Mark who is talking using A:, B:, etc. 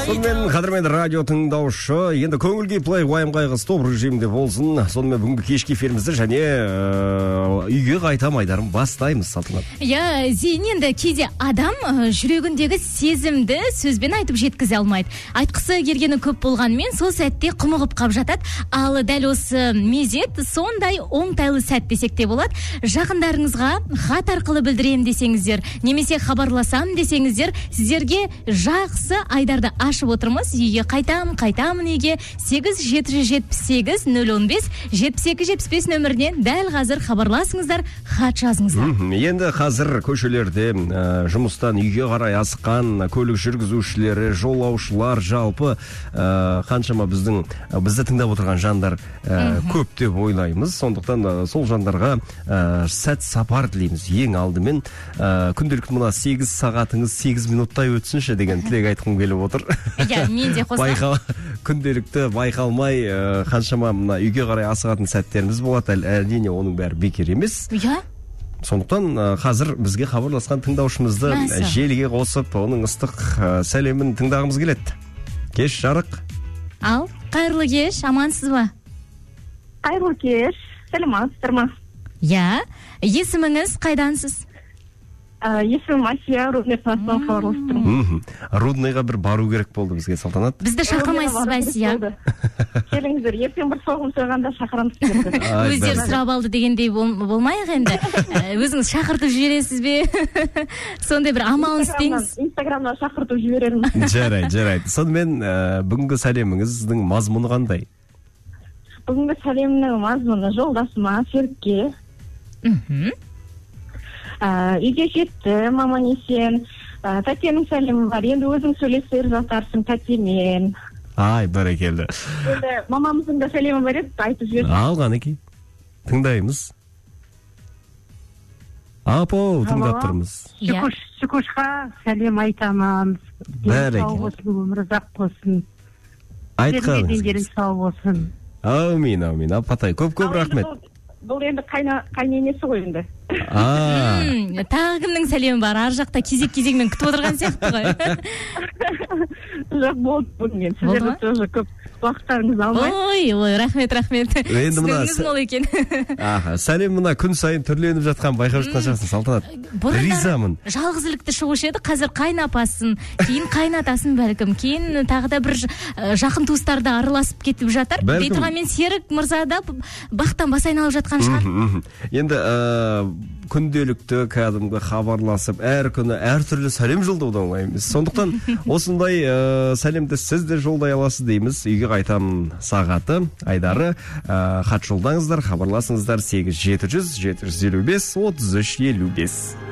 A: Сонымен қадірмен радио тыңдаушы, енді көңілге плей уайым қайғы стоп режимде болсын. Сонымен бүгінгі кешкі эфирімізді және үйге қайтам айдарым бастаймыз, Салтанат.
B: Зейін, енді кейде адам жүрегіндегі сезімді сөзбен айтып жеткізе алмайды. Айтқысы келгені көп болғанымен сол сәтте құмығып қап жатады. Ал дәл осы мезет сондай оңтайлы сәт десек те болады. Жақындарыңызға хат арқылы білдірем десеңіздер, немесе хабарласам десеңіздер, сіздерге жақсы айдарды ашып отырмыз. Үйге қайтамын үйге 8-778-015-72-75 нөмірінен дәл қазір хабарласыңыздар, хат жазыңыздар.
A: Енді қазір көшелерде жұмыстан үйге қарай асыққан көлік жүргізушілері, жолаушылар, жалпы қаншама бізді тыңдап отырған жандар көп деп ойлаймыз. Сондықтан сол жандарға сәт сапар тілейміз. Ең алдымен күнделікті мына 8 сағатыңыз 8 минуттай өтсінші деген тілек айтқым келіп отыр.
B: Мен де қосам.
A: Күнделікті байқалмай қаншама мына үйге қарай асығатын сәттеріміз болады. Әрине оның бәрі бекер емес. Сондықтан қазір бізге хабарласқан тыңдаушымызды желіге қосып, оның ыстық сәлемін тыңдағымыз келеді. Кеш жарық.
B: Ал, қайырлы кеш, амансыз ба?
C: Қайырлы кеш, сәлематсыздар ма?
B: Есіміңіз қайдансыз?
C: Есімім Асия, Рудный қаласынан хабарласып тұрмын.
A: Рудныйға бір бару керек болды бізге, Салтанат.
B: Бізді шақырмайсыз ба, Асия?
C: Келіңіздер, ертең бір соғым сойғанда шақырамыз сіздерді.
B: Өздері сұрап алды дегендей болмайық енді. Өзіңіз шақыртып жібересіз бе? Сондай бір амалын істеңіз.
C: Инстаграмнан шақыртып жіберерім.
A: Жарайды. Сонымен бүгінгі сәлеміңіздің мазмұны қандай?
C: Бүгінгі сәлемнің мазмұны жолдасыма, Серікке. Үйге жетті, маман есен. Тәтемнің сәлемі бар. Енді өзің сөйлесер жатарсың тәтемен.
A: Бәрекелді.
C: Енді мамамыздың да сәлемі бар еді, айтып жіберсің.
A: Алған екен. Тыңдаймыз. Тыңдап тұрмыз.
D: Шүкушқа сәлем айтамыз.
A: Бәрекелді.
D: Өмір ұзақ болсын.
A: Айтқаныңыз.
D: Дендерің сау болсын.
A: Әумин. Апатай, көп рахмет.
C: Бұл енді қайненесі ғой енді.
B: Тағы кімнің сәлемі бар? Ар жақта кезек-кезегмен күтіп отырған сияқты ғой.
C: Жоқ, болды бүгінген. Сіздерді тоже көп уақыттарыңыз алмай.
B: Ой, рахмет. Түсініңіз мол екен.
A: Сәлем мына күн сайын түрленіп жатқан байқап жатқан шығарсың, Салтанат. Ризамын.
B: Жалғызілікті шығушы еді, қазір қайнапасын, кейін қайнатасын бәлкім, кейін тағы да бір жақын туыстарды араласып кетіп жатар. Дейтіғамен Серік мырза да бақтан бас айналып жатқан шығар.
A: Енді күнделікті кәдімгі хабарласып, әр күні әртүрлі сәлем жолдаудан оңаймыз. Сондықтан осындай сәлемді сіз де жолдай аласыз дейміз. Үйге қайтам сағаты, айдары, хат жолдаңыздар, хабарласыңыздар 8-700-755-33-55.